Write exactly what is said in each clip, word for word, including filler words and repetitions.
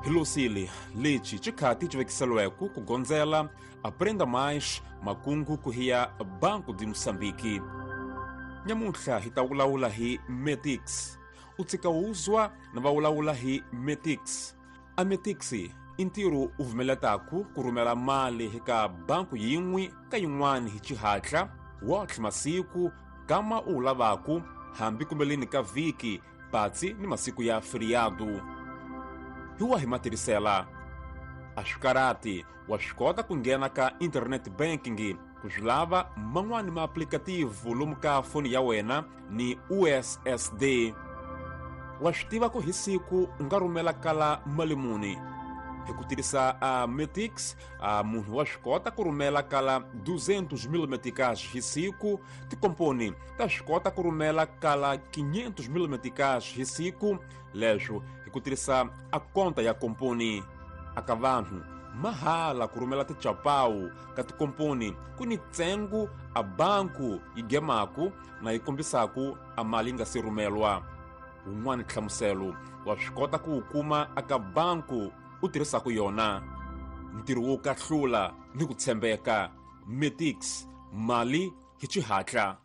Hilosili, Lichi, Chikati, Chivekisalueku, Kugonzela, Aprenda Mais, Makungu, Kuhia, Banco de Moçambique. Nyamuntla hitawulaula hi Metix. Utikauzwa na vaulaula hi Metix. A Metixi, intiru uvumeletaku kurumela mali hika banku yimwi ka yin'wani hi chihatla, wotlhe masiku kama ulavaku hambi kumbelini ka viki patsi ni masiku ya feriado. Hiwa himatiricela ashikarati wa xikota ku nghena ka internet banking ku swi lava man'wani ma aplikativu lomu ka foni ya wena ni U S S D. Wa swi tiva ku hi siku u nga rhumela kala mali muni. Hi ku tirhisa a uh, Metix, uh, munhu wa swi kota ku rhumela kala duzentos mil meticais hi siku, tikomponi ta swi kota ku rhumela kala quinhentos mil meticais hi siku, leswo hi ku tirhisa a konta ya komponi. Aka vanhu mahala ku rhumela tichapau ka tikomponi ku ni tsengu a banku yi gemaku na yi kombisaku a mali nga si rhumelwa. Un'wana nhlamuselo wa swi kota ku wu kuma aka banku u tirhisaka yona. Ntirho wo kahlula ni ku tshembeka. Metix, mali hi chihatla.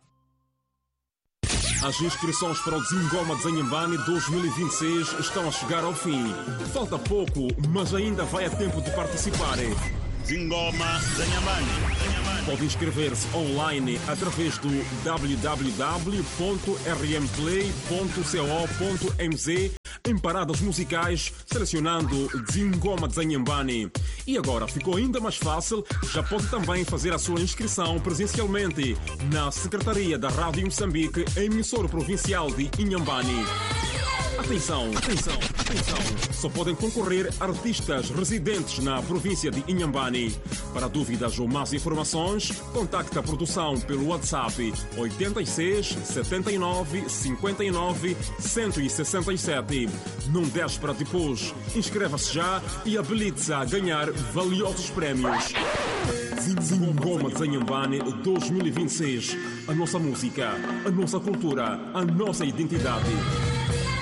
As inscrições para o Dzingoma Dzanhambane dois mil e vinte e seis estão a chegar ao fim. Falta pouco, mas ainda vai a tempo de participar. Dzingoma Dzanhambane. Pode inscrever-se online através do w w w ponto r m play ponto co ponto m z em paradas musicais, selecionando Dzingoma Dzanhambane. E agora ficou ainda mais fácil, já pode também fazer a sua inscrição presencialmente na Secretaria da Rádio Moçambique, emissora provincial de Inhambane. Atenção, atenção, atenção! Só podem concorrer artistas residentes na província de Inhambane. Para dúvidas ou mais informações, contacte a produção pelo WhatsApp oito seis, sete nove, cinco nove, um seis sete. Não deixe para depois. Inscreva-se já e habilite-se a ganhar valiosos prémios. Dzingoma Dzanhambane dois mil e vinte e seis. A nossa música, a nossa cultura, a nossa identidade.